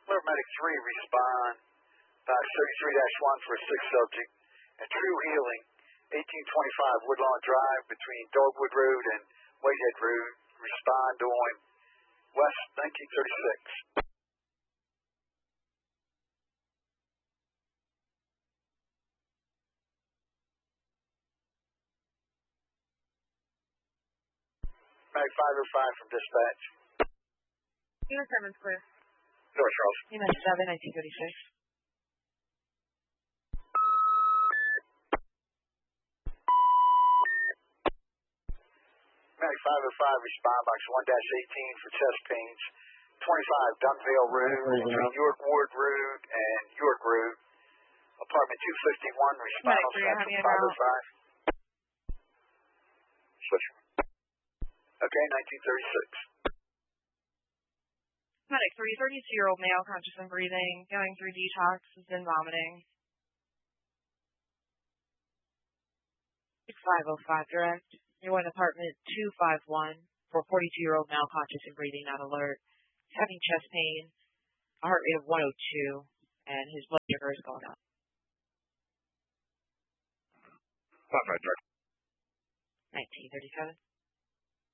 Paramedic 3, respond box 33-1 for a sick subject at True Healing, 1825 Woodlawn Drive between Dogwood Road and Whitehead Road. Respond on West 1936. Paramedic 505 from dispatch. Unit 7's clear. Go, Charles. Unit 7, 1936. Paramedic 505, respond box 1-18 for chest pains, 25 Dunvale Road between York Ward Road and York Road. Apartment 251, respond on Central 505. Switch. Okay, 1936. Medic 3, 32-year-old male, conscious and breathing, going through detox, has been vomiting. 505 direct. You're in apartment 251 for 42-year-old male, conscious and breathing, not alert. He's having chest pain, a heart rate of 102, and his blood sugar is going up. 5-5 direct. 1937.